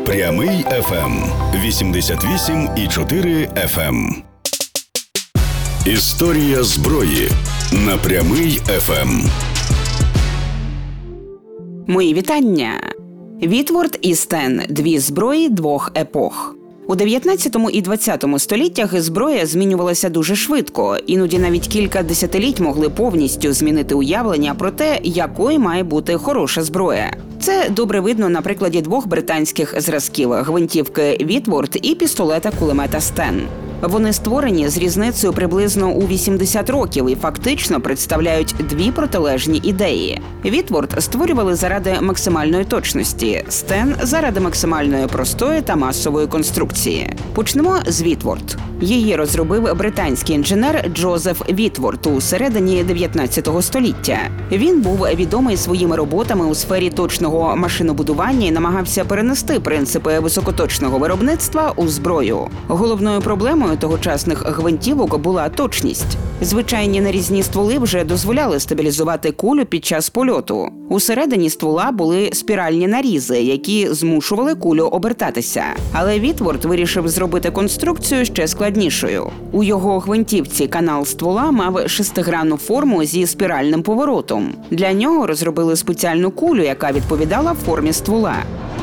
Прямий ФМ 88,4 FM. Історія зброї на Прямий ФМ. Мої вітання. Вітворд і Стен – дві зброї двох епох. У 19 і 20 століттях зброя змінювалася дуже швидко. Іноді навіть кілька десятиліть могли повністю змінити уявлення про те, якою має бути хороша зброя. Це добре видно на прикладі двох британських зразків – гвинтівки Вітворд і пістолета-кулемета Стен. Вони створені з різницею приблизно у 80 років і фактично представляють дві протилежні ідеї. Вітворд створювали заради максимальної точності, Стен – заради максимальної простої та масової конструкції. Почнемо з Вітворд. Її розробив британський інженер Джозеф Вітворд у середині 19 століття. Він був відомий своїми роботами у сфері точного машинобудування і намагався перенести принципи високоточного виробництва у зброю. Головною проблемою тогочасних гвинтівок була точність. Звичайні нарізні стволи вже дозволяли стабілізувати кулю під час польоту. Усередині ствола були спіральні нарізи, які змушували кулю обертатися. Але Вітворд вирішив зробити конструкцію ще складнішою. У його гвинтівці канал ствола мав шестигранну форму зі спіральним поворотом. Для нього розробили спеціальну кулю, яка відповідала формі ствола.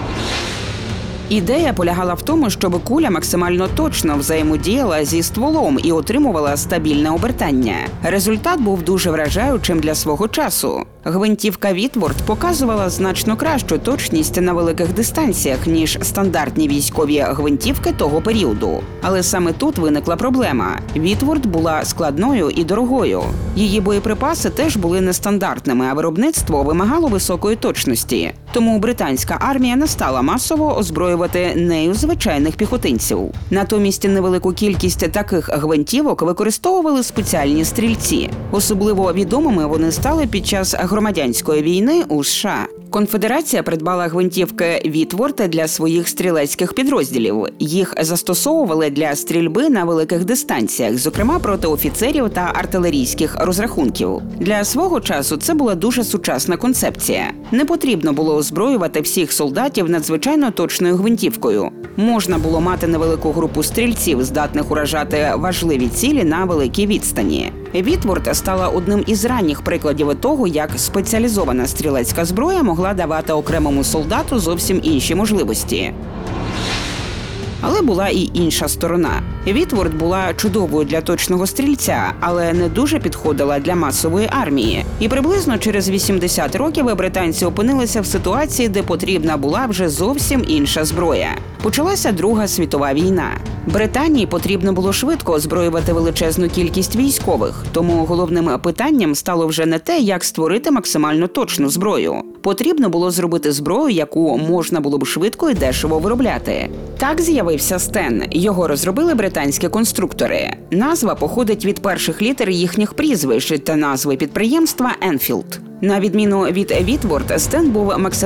Ідея полягала в тому, щоб куля максимально точно взаємодіяла зі стволом і отримувала стабільне обертання. Результат був дуже вражаючим для свого часу. Гвинтівка Вітворд показувала значно кращу точність на великих дистанціях, ніж стандартні військові гвинтівки того періоду. Але саме тут виникла проблема. Вітворд була складною і дорогою. Її боєприпаси теж були нестандартними, а виробництво вимагало високої точності. Тому британська армія не стала масово озброювати нею звичайних піхотинців. Натомість невелику кількість таких гвинтівок використовували спеціальні стрільці. Особливо відомими вони стали під час громадянської війни у США. Конфедерація придбала гвинтівки Вітворд для своїх стрілецьких підрозділів. Їх застосовували для стрільби на великих дистанціях, зокрема проти офіцерів та артилерійських розрахунків. Для свого часу це була дуже сучасна концепція. Не потрібно було озброювати всіх солдатів надзвичайно точною гвинтівкою. Можна було мати невелику групу стрільців, здатних уражати важливі цілі на великій відстані. Вітворд стала одним із ранніх прикладів того, як спеціалізована стрілецька зброя могла давати окремому солдату зовсім інші можливості. Але була і інша сторона. Вітворд була чудовою для точного стрільця, але не дуже підходила для масової армії. І приблизно через 80 років британці опинилися в ситуації, де потрібна була вже зовсім інша зброя. Почалася Друга світова війна. Британії потрібно було швидко озброювати величезну кількість військових, тому головним питанням стало вже не те, як створити максимально точну зброю. Потрібно було зробити зброю, яку можна було б швидко і дешево виробляти. Так з'явився Стен. Його розробили британські конструктори. Назва походить від перших літер їхніх прізвищ та назви підприємства Енфілд. На відміну від Вітворд, Стен був максимально